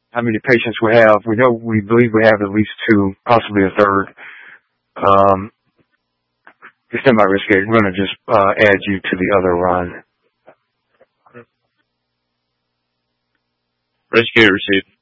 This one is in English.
how many patients we have. We believe we have at least two, possibly a third. You're still not risky. We're going to just add you to the other run. Risky received.